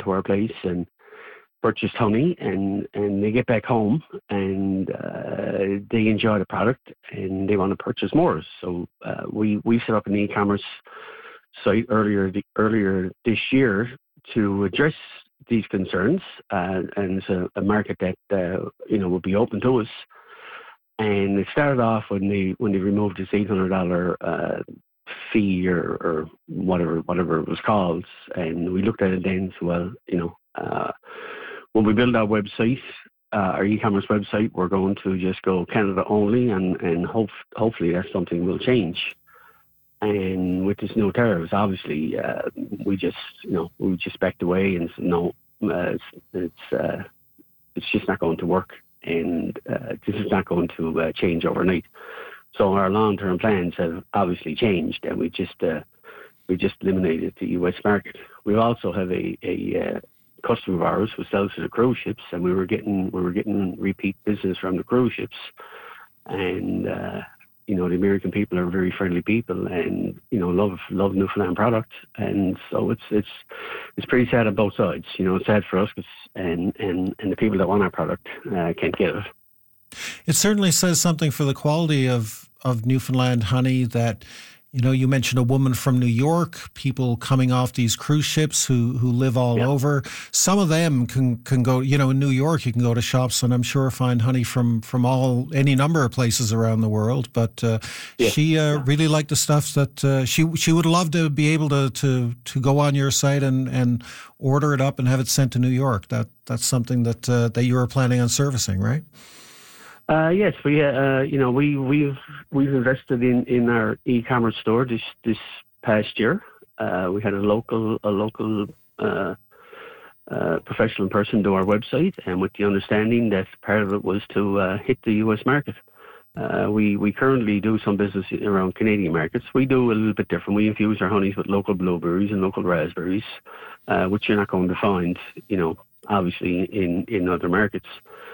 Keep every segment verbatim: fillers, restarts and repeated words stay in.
into our place and purchased honey, and, and they get back home and uh, they enjoy the product and they want to purchase more. So uh, we we set up an e-commerce site earlier the, earlier this year to address these concerns, uh, and it's a, a market that uh, you know will be open to us. And it started off when they when they removed this eight hundred dollar uh, fee or, or whatever whatever it was called, and we looked at it then and said, well, you know. Uh, When we build our website, uh, our e-commerce website, we're going to just go Canada only, and, and hope, hopefully that's something will change. And with this new tariffs, obviously, uh, we just, you know, we just backed away and said, no, uh, it's it's, uh, it's just not going to work, and uh, this is not going to uh, change overnight. So our long-term plans have obviously changed, and we just uh, we just eliminated the U S market. We also have a a uh, customer of ours who sells to the cruise ships, and we were getting we were getting repeat business from the cruise ships. And uh, you know, the American people are very friendly people, and you know, love love Newfoundland product. And so it's it's it's pretty sad on both sides. You know, it's sad for us, 'cause, and and and the people that want our product uh, can't get it. It certainly says something for the quality of of Newfoundland honey that. You know, you mentioned a woman from New York, people coming off these cruise ships who, who live all yeah. over. Some of them can, can go, you know, in New York, you can go to shops and I'm sure find honey from, from all, any number of places around the world. But uh, yeah. she uh, yeah. really liked the stuff that uh, she she would love to be able to, to, to go on your site and, and order it up and have it sent to New York. That That's something that, uh, that you were planning on servicing, right? Uh, yes, we uh, you know we we've we've invested in, in our e-commerce store this this past year. Uh, we had a local a local uh, uh, professional person do our website, and with the understanding that part of it was to uh, hit the U S market. Uh, we we currently do some business around Canadian markets. We do a little bit different. We infuse our honeys with local blueberries and local raspberries, uh, which you're not going to find, you know, obviously in, in other markets.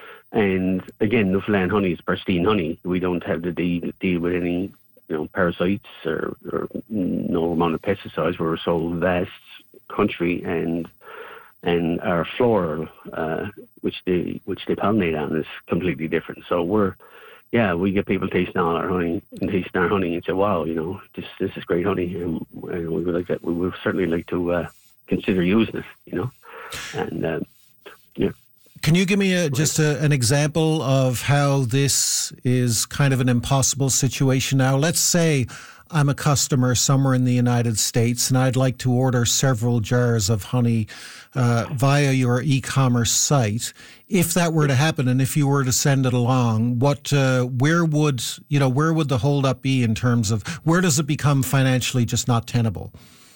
And again, Newfoundland honey is pristine honey. We don't have to deal, deal with any, you know, parasites or, or no amount of pesticides. We're so vast country, and and our floral, uh, which they which they pollinate on, is completely different. So we're, yeah, we get people tasting all our honey and tasting our honey and say, wow, you know, this this is great honey, and, and we would like that. We would certainly like to uh, consider using it, you know, and um, yeah. Can you give me a, just a, an example of how this is kind of an impossible situation now? Let's say I'm a customer somewhere in the United States and I'd like to order several jars of honey uh, via your e-commerce site. If that were to happen, and if you were to send it along, what, uh, where would, you know, where would the holdup be in terms of where does it become financially just not tenable?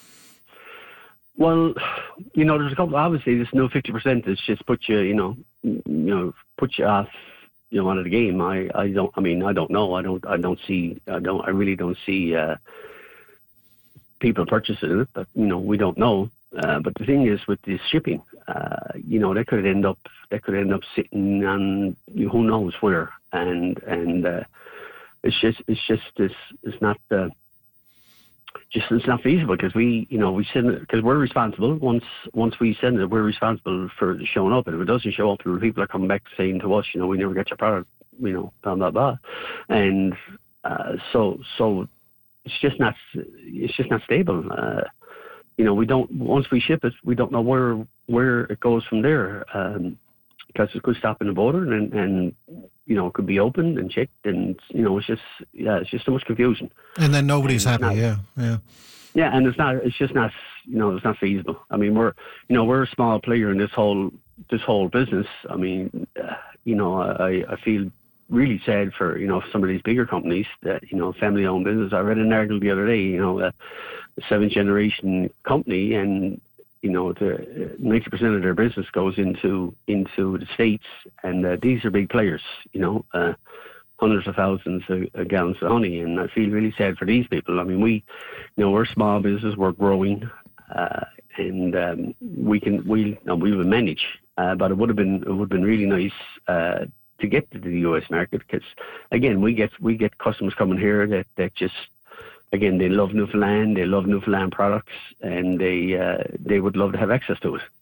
Well, you know, there's a couple. Obviously, this new fifty percent is just put you, you know, you know, put you off, you know, out of the game. I, I don't. I mean, I don't know. I don't. I don't see. I don't. I really don't see uh, people purchasing it. But you know, we don't know. Uh, but the thing is, with this shipping, uh, you know, that could end up. That could end up sitting on who knows where. And and uh, it's just. It's just this. It's not. Uh, Just it's not feasible because we, you know, we send it because we're responsible. Once once we send it, we're responsible for it showing up. And if it doesn't show up, the people are coming back saying to us, you know, we never get your product, you know, blah blah blah. And uh, so so it's just not it's just not stable. Uh, you know, we don't once we ship it, we don't know where where it goes from there. Um, because it could stop in the border and, and, you know, it could be opened and checked, and, you know, it's just, yeah, it's just so much confusion. And then nobody's and happy, not, yeah, yeah. Yeah, and it's not, it's just not, you know, it's not feasible. I mean, we're, you know, we're a small player in this whole, this whole business. I mean, uh, you know, I, I feel really sad for, you know, some of these bigger companies that, you know, family-owned business. I read an article the other day, you know, a, a seventh-generation company, and, you know, the ninety percent of their business goes into into the States, and uh, these are big players, you know, uh, hundreds of thousands of, of gallons of honey, and I feel really sad for these people. I mean, we, you know, we're a small business, we're growing, uh, and um, we can we you know, we will manage, uh, but it would have been it would have been really nice uh, to get to the U S market, because again, we get we get customers coming here that that just. Again, they love Newfoundland, they love Newfoundland products, and they uh, they would love to have access to it.